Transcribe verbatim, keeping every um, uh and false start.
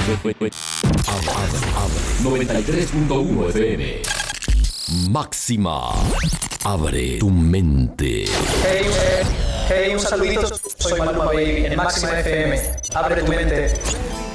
noventa y tres punto uno F M. Máxima. Abre tu mente. Hey, hey, hey, un saludito. Soy Maluma Baby en Máxima F M. Abre tu mente.